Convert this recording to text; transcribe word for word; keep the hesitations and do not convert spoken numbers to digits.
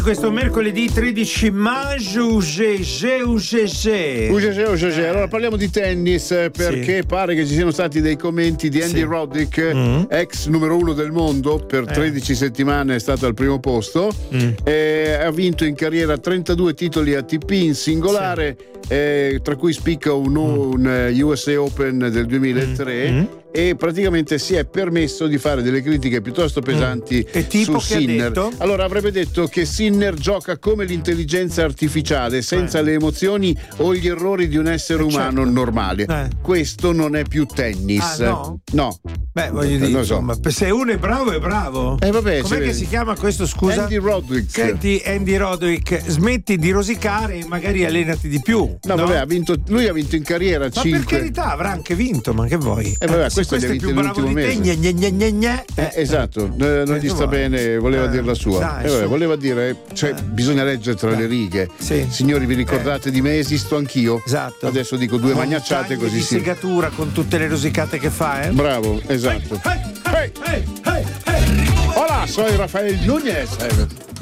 Questo mercoledì tredici maggio, U G G, U G G. U G G, U G G. Allora parliamo di tennis perché sì. pare che ci siano stati dei commenti di Andy sì. Roddick, mm. ex numero uno del mondo, per eh. tredici settimane è stato al primo posto, mm. e ha vinto in carriera trentadue titoli A T P in singolare, sì. eh, tra cui spicca un, un U S A Open del duemilatré. Mm. E praticamente si è permesso di fare delle critiche piuttosto pesanti mm. e tipo su che Sinner. Ha detto? Allora avrebbe detto che Sinner gioca come l'intelligenza artificiale, senza eh. le emozioni o gli errori di un essere eh, umano certo. normale. Eh. Questo non è più tennis. Ah, no? No. Beh, voglio dire, non so. insomma, se uno è bravo è bravo. Eh, vabbè, com'è che vede. si chiama questo, scusa? Andy Roddick. Senti, Andy Roddick, smetti di rosicare e magari allenati di più. No, no? vabbè, ha vinto, lui ha vinto in carriera ma cinque. per carità avrà anche vinto, ma che vuoi? Eh, vabbè, eh, questo, questo è più bravo di te, gne, gne, gne, gne, gne. Eh, esatto, eh, non gli sta bene, voleva eh, dire la sua. Dai, eh, vabbè, su. voleva dire, cioè, eh. bisogna leggere tra dai. le righe. Sì. Signori, vi ricordate eh. di me? Esisto anch'io. Esatto. Adesso dico due con magnacciate così di si. segatura con tutte le rosicate che fa, eh? Bravo, esatto. Hey, hey, hey, hey, hey, hey. Hola, soy Rafael Núñez.